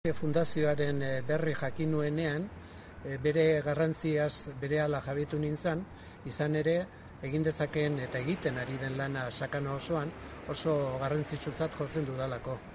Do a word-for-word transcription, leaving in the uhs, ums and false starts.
Fundazioaren berri jakin nuenean, bere garrantziaz berehala jabetu nintzen, izan ere egin dezakeen eta egiten ari den lana sakana osoan oso garrantzitsutzat jotzen dudalako.